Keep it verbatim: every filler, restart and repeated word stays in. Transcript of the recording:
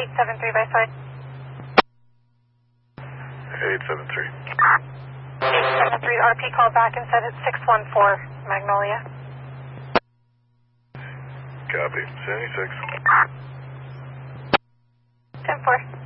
eight seven three by side. eight seven three. eight seven three, R P called back and said it's six one four, Magnolia. Copy. seventy-six. ten four.